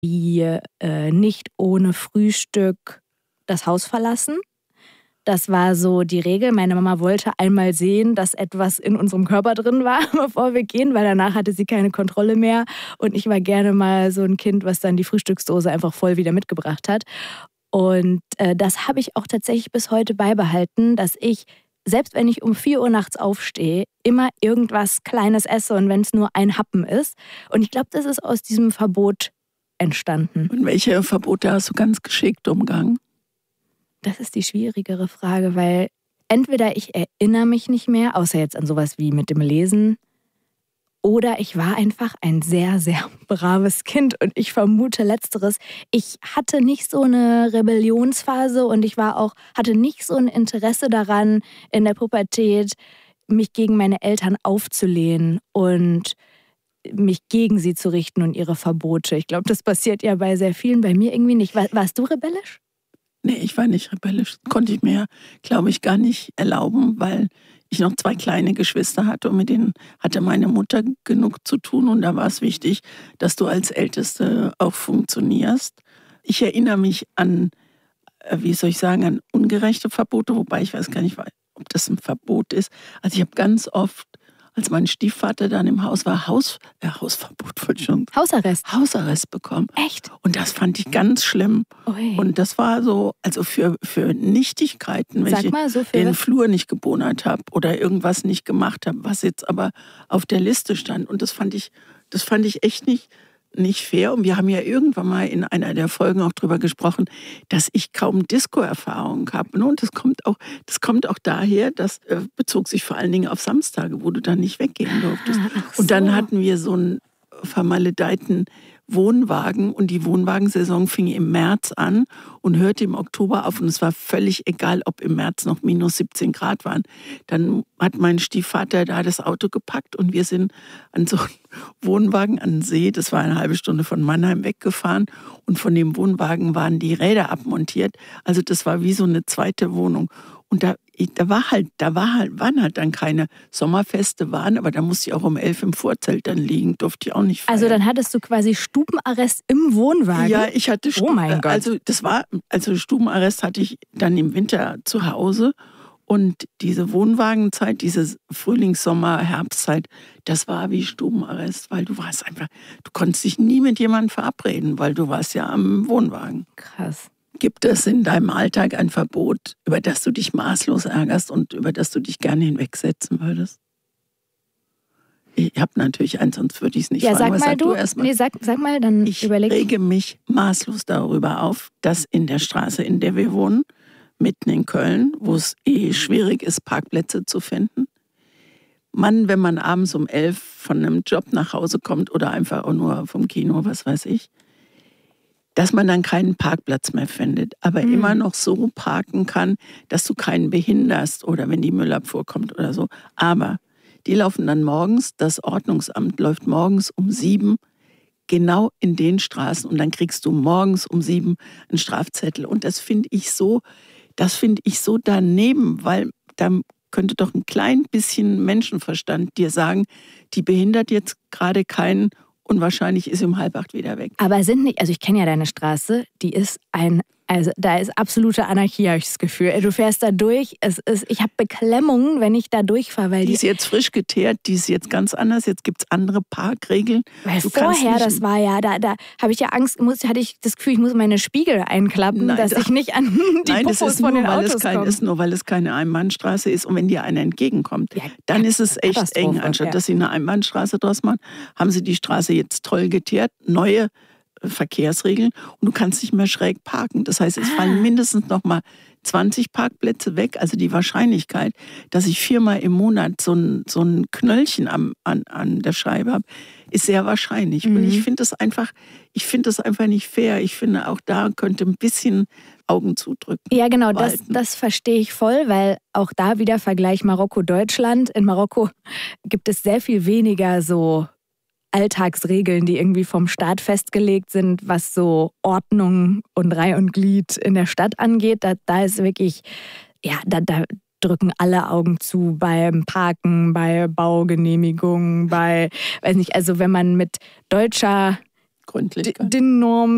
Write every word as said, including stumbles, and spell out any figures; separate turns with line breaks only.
wie äh, nicht ohne Frühstück das Haus verlassen. Das war so die Regel. Meine Mama wollte einmal sehen, dass etwas in unserem Körper drin war, bevor wir gehen, weil danach hatte sie keine Kontrolle mehr. Und ich war gerne mal so ein Kind, was dann die Frühstücksdose einfach voll wieder mitgebracht hat. Und äh, das habe ich auch tatsächlich bis heute beibehalten, dass ich, selbst wenn ich um vier Uhr nachts aufstehe, immer irgendwas Kleines esse und wenn es nur ein Happen ist. Und ich glaube, das ist aus diesem Verbot entstanden.
Und welche Verbote hast du ganz geschickt umgangen?
Das ist die schwierigere Frage, weil entweder ich erinnere mich nicht mehr, außer jetzt an sowas wie mit dem Lesen, oder ich war einfach ein sehr, sehr braves Kind und ich vermute Letzteres. Ich hatte nicht so eine Rebellionsphase und ich war auch, hatte nicht so ein Interesse daran, in der Pubertät mich gegen meine Eltern aufzulehnen und mich gegen sie zu richten und ihre Verbote. Ich glaube, das passiert ja bei sehr vielen, bei mir irgendwie nicht. War, warst du rebellisch?
Nee, ich war nicht rebellisch. Konnte ich mir, glaube ich, gar nicht erlauben, weil ich noch zwei kleine Geschwister hatte und mit denen hatte meine Mutter genug zu tun. Und da war es wichtig, dass du als Älteste auch funktionierst. Ich erinnere mich an, wie soll ich sagen, an ungerechte Verbote, wobei ich weiß gar nicht, ob das ein Verbot ist. Also ich habe ganz oft, als mein Stiefvater dann im Haus war, Haus, äh, Hausverbot, wollte ich schon.
Hausarrest.
Hausarrest bekommen.
Echt?
Und das fand ich ganz schlimm.
Ui.
Und das war so, also für, für Nichtigkeiten, wenn
Sag
ich
mal, so für
den
was?
Flur nicht gebonert habe oder irgendwas nicht gemacht habe, was jetzt aber auf der Liste stand. Und das fand ich, das fand ich echt nicht, nicht fair. Und wir haben ja irgendwann mal in einer der Folgen auch drüber gesprochen, dass ich kaum Disco-Erfahrung habe. Und das kommt auch, das kommt auch daher, das äh, bezog sich vor allen Dingen auf Samstage, wo du dann nicht weggehen durftest.
Ach so.
Und dann hatten wir so einen vermaledeiten Wohnwagen und die Wohnwagensaison fing im März an und hörte im Oktober auf und es war völlig egal, ob im März noch minus siebzehn Grad waren. Dann hat mein Stiefvater da das Auto gepackt und wir sind an so einem Wohnwagen an den See, das war eine halbe Stunde von Mannheim weggefahren und von dem Wohnwagen waren die Räder abmontiert. Also das war wie so eine zweite Wohnung. Und da, da war halt, da war halt, waren halt dann keine Sommerfeste waren, aber da musste ich auch um elf im Vorzelt dann liegen, durfte ich auch nicht feiern.
Also dann hattest du quasi Stubenarrest im Wohnwagen?
Ja, ich hatte
Oh mein Gott.
Also das war, also Stubenarrest hatte ich dann im Winter zu Hause und diese Wohnwagenzeit, diese Frühlings-, Sommer-, Herbstzeit, das war wie Stubenarrest, weil du warst einfach, du konntest dich nie mit jemandem verabreden, weil du warst ja am Wohnwagen.
Krass.
Gibt es in deinem Alltag ein Verbot, über das du dich maßlos ärgerst und über das du dich gerne hinwegsetzen würdest? Ich habe natürlich eins, sonst würde ich es nicht
Ja,
fragen.
sag
Was
mal
sag
du,
erst mal?
nee, sag, sag mal, dann
Ich
überleg.
rege mich maßlos darüber auf, dass in der Straße, in der wir wohnen, mitten in Köln, wo es eh schwierig ist, Parkplätze zu finden, man, wenn man abends um elf von einem Job nach Hause kommt oder einfach auch nur vom Kino, was weiß ich, dass man dann keinen Parkplatz mehr findet, aber mhm. immer noch so parken kann, dass du keinen behinderst oder wenn die Müllabfuhr kommt oder so. Aber die laufen dann morgens, das Ordnungsamt läuft morgens um sieben genau in den Straßen und dann kriegst du morgens um sieben einen Strafzettel. Und das finde ich so, das finde ich so daneben, weil da könnte doch ein klein bisschen Menschenverstand dir sagen, die behindert jetzt gerade keinen und wahrscheinlich ist sie um halb acht wieder weg.
Aber sind nicht, also ich kenne ja deine Straße, die ist ein, also da ist absolute Anarchie, habe ich das Gefühl. Du fährst da durch, es ist, ich habe Beklemmungen, wenn ich da durchfahre. Weil
die,
die
ist jetzt frisch geteert, die ist jetzt ganz anders, jetzt gibt es andere Parkregeln.
Weil
du
vorher, das war ja, da, da habe ich ja Angst, muss, hatte ich das Gefühl, ich muss meine Spiegel einklappen,
Nein,
dass
das,
ich nicht an die
nein,
Popos
das ist
von
nur,
den
weil
Autos
es kein,
komme.
ist nur, weil es keine Einbahnstraße ist und wenn dir einer entgegenkommt, ja, dann ist es echt eng. Anstatt ja. dass sie eine Einbahnstraße draus machen, haben sie die Straße jetzt toll geteert, neue Verkehrsregeln und du kannst nicht mehr schräg parken. Das heißt, es ah. fallen mindestens noch mal zwanzig Parkplätze weg. Also die Wahrscheinlichkeit, dass ich viermal im Monat so ein, so ein Knöllchen am, an, an der Scheibe habe, ist sehr wahrscheinlich. Mhm. Und ich finde das einfach, ich finde das einfach nicht fair. Ich finde, auch da könnte ein bisschen Augen zudrücken.
Ja, genau, das, das verstehe ich voll, weil auch da wieder Vergleich Marokko-Deutschland. In Marokko gibt es sehr viel weniger so Alltagsregeln, die irgendwie vom Staat festgelegt sind, was so Ordnung und Reih und Glied in der Stadt angeht. Da, da ist wirklich, ja, da, da drücken alle Augen zu beim Parken, bei Baugenehmigungen, bei, weiß nicht, also wenn man mit deutscher
Gründlichkeit.
D I N-Norm